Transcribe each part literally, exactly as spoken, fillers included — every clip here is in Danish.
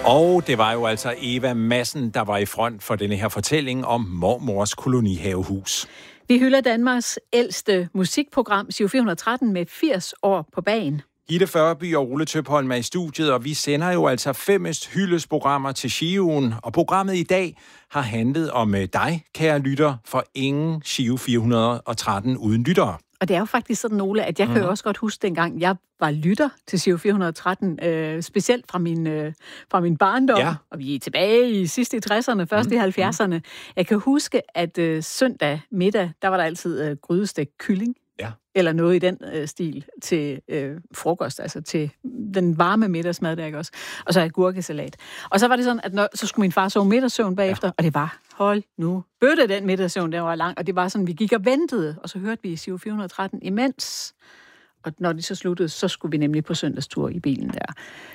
Og det var jo altså Eva Madsen, der var i front for denne her fortælling om mormors kolonihavehus. Vi hylder Danmarks ældste musikprogram, Giro fire hundrede og tretten, med firs år på bagen. Gitte Førby og Ole Tøpholm er i studiet, og vi sender jo altså femmest hyldesprogrammer til Giroen. Og programmet i dag har handlet om dig, kære lytter, for ingen Giro fire hundrede og tretten uden lyttere. Og det er jo faktisk sådan, Ole, at jeg mm. kan jo også godt huske dengang, jeg var lytter til Giro fire hundrede og tretten, øh, specielt fra min, øh, fra min barndom, ja. Og vi er tilbage i sidste i tresserne, først mm. i halvfjerdserne. Jeg kan huske, at øh, søndag middag, der var der altid øh, grydestegt kylling. Ja. Eller noget i den øh, stil til øh, frokost, altså til den varme middagsmad, der ikke også. Og så agurkesalat. Og så var det sådan, at når, så skulle min far sove middagssøvn bagefter, ja. Og det var, hold nu, bøtte den middagssøvn, der var lang, og det var sådan, vi gik og ventede, og så hørte vi Giro fire hundrede og tretten imens. Og når de så sluttede, så skulle vi nemlig på søndagstur i bilen der.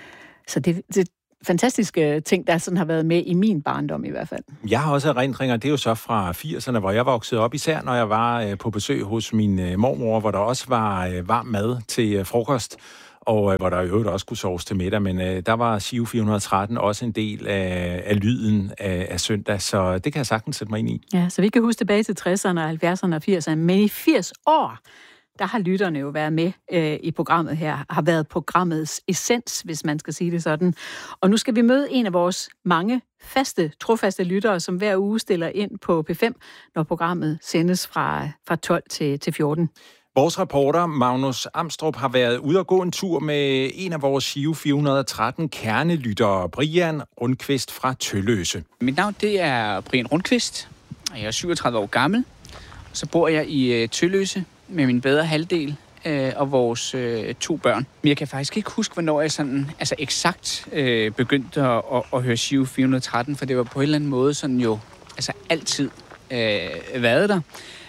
Så det, det fantastiske ting, der sådan har været med i min barndom i hvert fald. Jeg har også erindringer, det er jo så fra firserne, hvor jeg voksede op, især når jeg var øh, på besøg hos min øh, mormor, hvor der også var øh, varm mad til øh, frokost, og øh, hvor der i øvrigt også kunne soves til middag, men øh, der var Giro fire hundrede og tretten også en del af, af lyden af, af søndag, så det kan jeg sagtens sætte mig ind i. Ja, så vi kan huske tilbage til tresserne, halvfjerdserne og firserne, men i firs år, der har lytterne jo været med øh, i programmet her, har været programmets essens, hvis man skal sige det sådan. Og nu skal vi møde en af vores mange faste, trofaste lyttere, som hver uge stiller ind på P fem, når programmet sendes fra, fra tolv til, til fjorten. Vores reporter, Magnus Amstrup, har været ude og gå en tur med en af vores Giro fire hundrede og tretten kernelyttere, Brian Rundqvist fra Tølløse. Mit navn det er Brian Rundqvist, og jeg er syvogtredive år gammel. Så bor jeg i Tølløse med min bedre halvdel øh, og vores øh, to børn. Men jeg kan faktisk ikke huske, hvornår jeg sådan, altså eksakt øh, begyndte at, at, at høre Giro fire hundrede og tretten, for det var på en eller anden måde sådan jo altså altid øh, været der.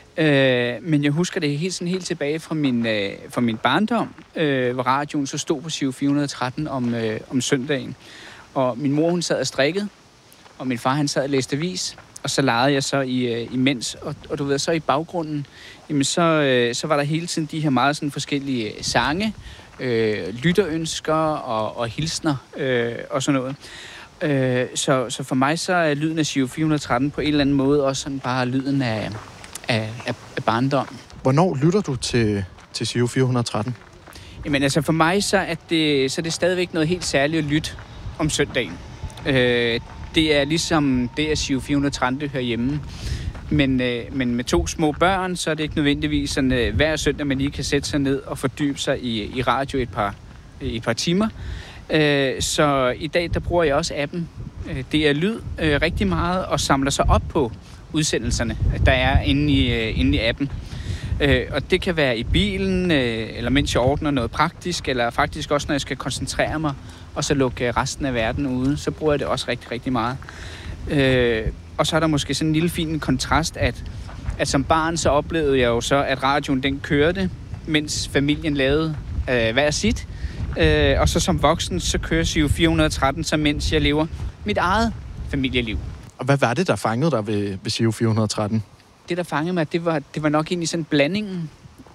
Øh, men jeg husker det helt, sådan helt tilbage fra min, øh, fra min barndom, øh, hvor radioen så stod på Giro fire hundrede og tretten om, øh, om søndagen. Og min mor, hun sad og strikkede, og min far, han sad og læste avis. Og så legede jeg så i, uh, imens, og, og du ved, så i baggrunden, jamen så, uh, så var der hele tiden de her meget sådan forskellige sange, øh, lytterønsker og, og hilsner øh, og sådan noget. Øh, så, så for mig så er lyden af Giro fire hundrede og tretten på en eller anden måde også sådan bare lyden af, af, af, af barndom. Hvornår lytter du til, til Giro fire hundrede og tretten? Jamen altså for mig så er det, så er det stadigvæk noget helt særligt at lytte om søndagen. Øh, Det er ligesom det, at Giro fire hundrede og tretten det hører hjemme. Men, øh, men med to små børn, så er det ikke nødvendigvis sådan, øh, hver søndag, man lige kan sætte sig ned og fordybe sig i, i radio et par, et par timer. Øh, så i dag, der bruger jeg også appen. Øh, det er lyd øh, rigtig meget og samler sig op på udsendelserne, der er inde i, øh, inde i appen. Øh, og det kan være i bilen, øh, eller mens jeg ordner noget praktisk, eller faktisk også, når jeg skal koncentrere mig, og så lukke resten af verden ude, så bruger jeg det også rigtig, rigtig meget. Øh, og så er der måske sådan en lille fin kontrast, at, at som barn så oplevede jeg jo så, at radioen den kørte, mens familien lavede øh, hver sit. Øh, og så som voksen, så kører Giro fire hundrede og tretten, så mens jeg lever mit eget familieliv. Og hvad var det, der fangede dig ved, ved Giro fire hundrede og tretten? Det, der fangede mig, det var, det var nok egentlig sådan blandingen.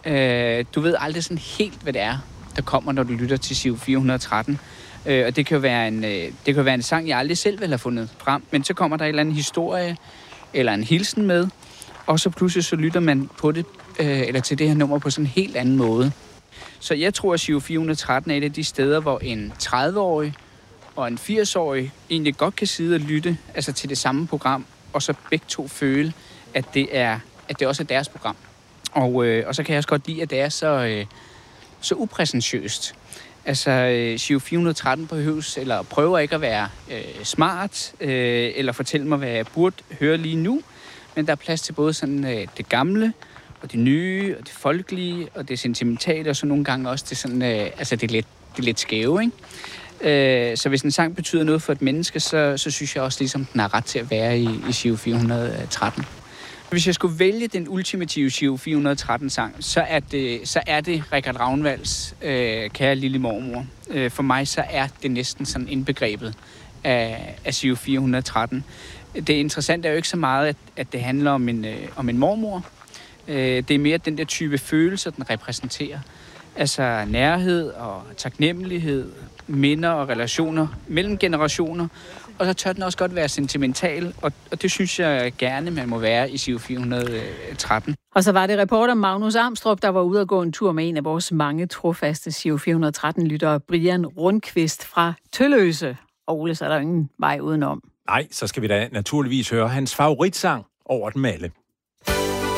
Øh, du ved aldrig sådan helt, hvad det er, der kommer, når du lytter til Giro fire hundrede og tretten. Øh, og det kan jo være en, øh, det kan være en sang, jeg aldrig selv vil have fundet frem, men så kommer der en eller anden historie, eller en hilsen med, og så pludselig så lytter man på det, øh, eller til det her nummer på sådan en helt anden måde. Så jeg tror, at Giro fire hundrede og tretten er et af de steder, hvor en tredive-årig og en firs-årig egentlig godt kan sidde og lytte altså til det samme program, og så begge to føle, at det, er, at det også er deres program. Og, øh, og så kan jeg også godt lide, at det er så, øh, så upræsentiøst. Altså, øh, Giro fire hundrede og tretten behøves, eller prøver ikke at være øh, smart, øh, eller fortælle mig, hvad jeg burde høre lige nu. Men der er plads til både sådan, øh, det gamle, og det nye, og det folkelige, og det sentimentale, og så nogle gange også det, sådan, øh, altså det, lidt, det lidt skæve, ikke? Øh, så hvis en sang betyder noget for et menneske, så, så synes jeg også, ligesom den har ret til at være i, i Giro fire hundrede og tretten. Hvis jeg skulle vælge den ultimative Giro fire hundrede og tretten-sang, så er det, så er det Richard Ravnvalds øh, Kære lille mormor. Øh, for mig så er det næsten sådan indbegrebet af, af Giro fire hundrede og tretten. Det interessante er jo ikke så meget, at, at det handler om en, øh, om en mormor. Øh, det er mere den der type følelser, den repræsenterer. Altså nærhed og taknemmelighed, minder og relationer mellem generationer, og så tør den også godt være sentimental, og, og det synes jeg gerne, man må være i Giro fire hundrede tretten. Og så var det reporter Magnus Amstrup, der var ude at gå en tur med en af vores mange trofaste Giro fire hundrede tretten-lyttere, Brian Rundqvist fra Tølløse. Og Ole, så er der ingen vej udenom. Nej, så skal vi da naturligvis høre hans favoritsang over dem alle.